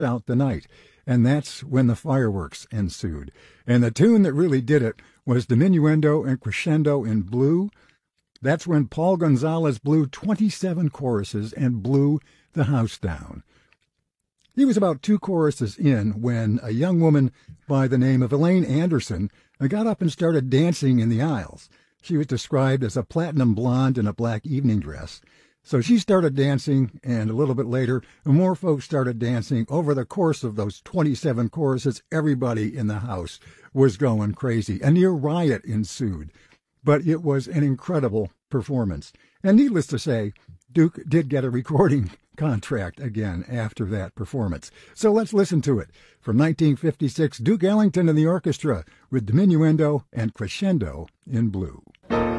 out the night. And that's when the fireworks ensued. And the tune that really did it was Diminuendo and Crescendo in Blue. That's when Paul Gonzalez blew 27 choruses and blew the house down. He was about 2 choruses in when a young woman by the name of Elaine Anderson got up and started dancing in the aisles. She was described as a platinum blonde in a black evening dress. So she started dancing, and a little bit later, more folks started dancing. Over the course of those 27 choruses, everybody in the house was going crazy. A near riot ensued. But it was an incredible performance. And needless to say, Duke did get a recording contract again after that performance. So let's listen to it. From 1956, Duke Ellington and the orchestra with Diminuendo and Crescendo in Blue.